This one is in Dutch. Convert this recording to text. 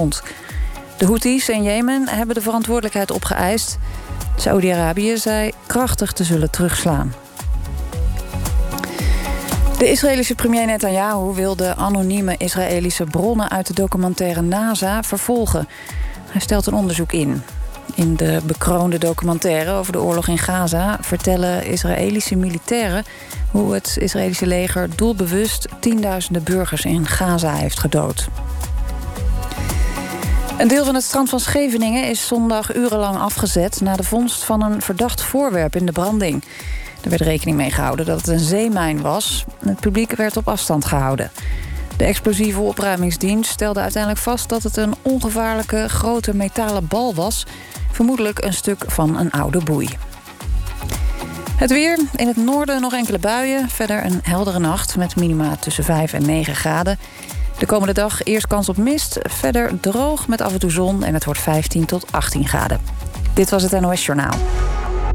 gewond. De Houthis in Jemen hebben de verantwoordelijkheid opgeëist. Saoedi-Arabië zei krachtig te zullen terugslaan. De Israëlische premier Netanyahu wil de anonieme Israëlische bronnen uit de documentaire NASA vervolgen. Hij stelt een onderzoek in. In de bekroonde documentaire over de oorlog in Gaza vertellen Israëlische militairen hoe het Israëlische leger doelbewust tienduizenden burgers in Gaza heeft gedood. Een deel van het strand van Scheveningen is zondag urenlang afgezet na de vondst van een verdacht voorwerp in de branding. Er werd rekening mee gehouden dat het een zeemijn was. Het publiek werd op afstand gehouden. De explosieve opruimingsdienst stelde uiteindelijk vast dat het een ongevaarlijke grote metalen bal was. Vermoedelijk een stuk van een oude boei. Het weer. In het noorden nog enkele buien. Verder een heldere nacht met minima tussen 5 en 9 graden. De komende dag eerst kans op mist. Verder droog met af en toe zon en het wordt 15 tot 18 graden. Dit was het NOS Journaal.